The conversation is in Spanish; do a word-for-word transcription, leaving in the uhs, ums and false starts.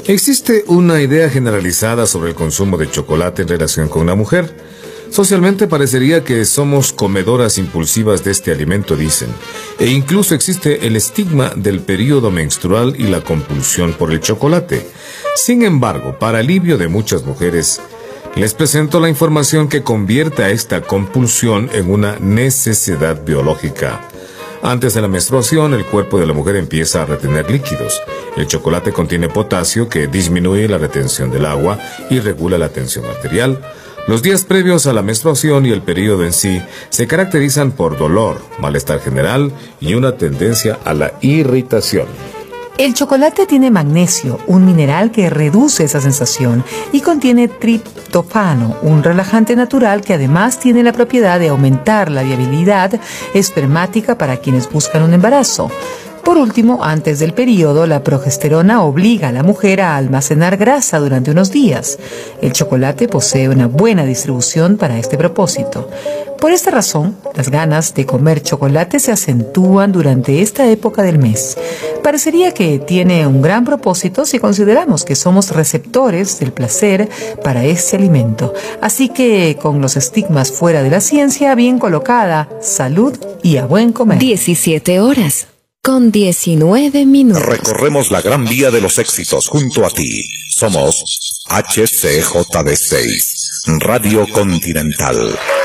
Existe una idea generalizada sobre el consumo de chocolate en relación con la mujer. Socialmente parecería que somos comedoras impulsivas de este alimento, dicen, e incluso existe el estigma del periodo menstrual y la compulsión por el chocolate. Sin embargo, para alivio de muchas mujeres, les presento la información que convierte a esta compulsión en una necesidad biológica. Antes de la menstruación, el cuerpo de la mujer empieza a retener líquidos. El chocolate contiene potasio que disminuye la retención del agua y regula la tensión arterial. Los días previos a la menstruación y el periodo en sí se caracterizan por dolor, malestar general y una tendencia a la irritación. El chocolate tiene magnesio, un mineral que reduce esa sensación, y contiene triptófano, un relajante natural que además tiene la propiedad de aumentar la viabilidad espermática para quienes buscan un embarazo. Por último, antes del periodo, la progesterona obliga a la mujer a almacenar grasa durante unos días. El chocolate posee una buena distribución para este propósito. Por esta razón, las ganas de comer chocolate se acentúan durante esta época del mes. Parecería que tiene un gran propósito si consideramos que somos receptores del placer para este alimento. Así que, con los estigmas fuera de la ciencia, bien colocada, salud y a buen comer. diecisiete horas. Con diecinueve minutos. Recorremos la gran vía de los éxitos junto a ti. Somos H C J D seis, Radio Continental.